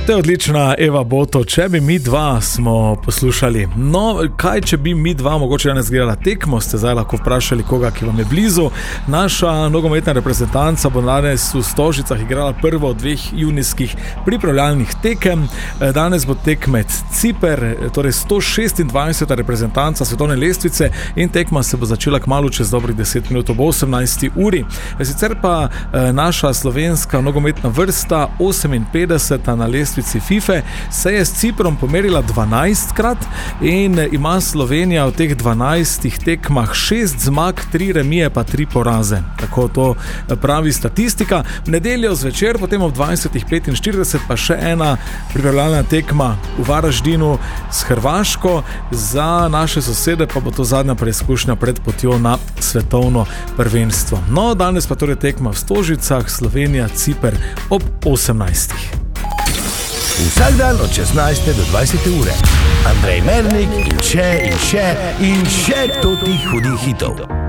To je odlična Eva Boto, če bi mi dva smo poslušali. No, kaj če bi mi dva mogoče danes gledala tekmo, ste zdaj lahko vprašali koga, ki vam je blizu. Naša nogometna reprezentanca bo danes v Stožicah igrala prvo od 2 junijskih pripravljalnih tekem. Danes bo tekmec Ciper, torej 126. reprezentanca svetovne lestvice in tekma se bo začela kmalu čez dobrih 10 minut ob 18. uri. Sicer pa naša slovenska nogometna vrsta 58. na lestvici FIFA se je s Ciprom pomerila 12krat in ima Slovenija v teh 12 tekmah 6 zmag, 3 remije pa 3 poraze. Tako to pravi statistika. V nedeljo zvečer, potem ob 20:45 pa še ena pripravljalna tekma v Varaždinu s Hrvaško. Za naše sosede pa bo to zadnja preizkušnja pred potjo na svetovno prvenstvo. No, danes pa torej tekma v Stožicah, Slovenija, Ciper ob 18. Vsak dan od 16. do 20. ure. Andrej Mernik in še totih hudih hitov.